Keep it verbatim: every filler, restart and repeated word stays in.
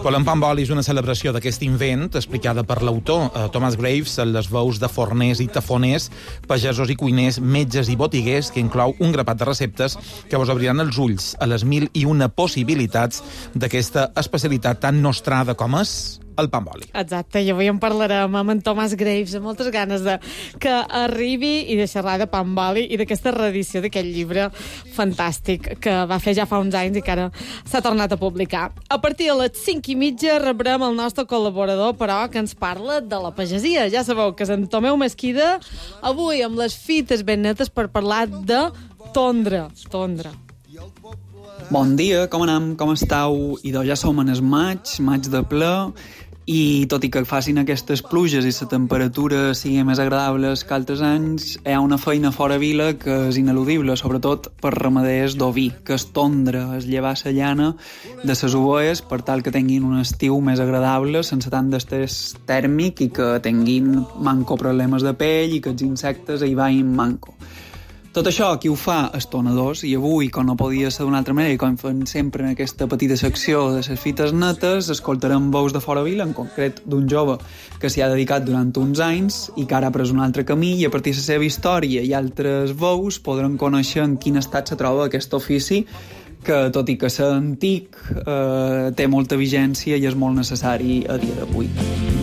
L'Empamboli és una celebració d'aquest invent, explicada per l'autor eh, Thomas Graves, en les veus de forners i tafoners, pagesos i cuiners, metges i botiguers, que inclou un grapat de receptes que vos obriran els ulls a les mil i una possibilitats d'aquesta especialitat tan nostrada com és el pa amb oli. Exacte, i avui en parlarem amb en Thomas Graves, amb moltes ganes de que arribi i de xerrar de pa amb oli i d'aquesta reedició d'aquest llibre fantàstic que va fer ja fa uns anys i que ara s'ha tornat a publicar. A partir de les cinc i mitja rebrem el nostre col·laborador, però, que ens parla de la pagesia. Ja sabeu que és en Tomeu Mesquida, avui amb les fites ben netes per parlar de tondre. Tondre. Bon dia, com anem? Com estàu? I doncs ja som en el maig, maig de ple, i tot i que facin aquestes pluges i la temperatura sigui més agradable que altres anys, hi ha una feina fora vila que és ineludible, sobretot per ramaders d'oví, que és tondre, és llevar la llana de les ovelles per tal que tinguin un estiu més agradable, sense tant d'estrès tèrmic i que tinguin manco problemes de pell i que els insectes hi vagin manco. Tot això qui ho fa és tonadors, i avui, com no podia ser d'una altra manera, i com fem sempre en aquesta petita secció de les fites netes, escoltarem veus de fora vila, en concret d'un jove que s'hi ha dedicat durant uns anys i que ara ha pres un altre camí, i a partir de la seva història i altres veus podrem conèixer en quin estat se troba aquest ofici, que tot i que ser antic eh, té molta vigència i és molt necessari a dia d'avui.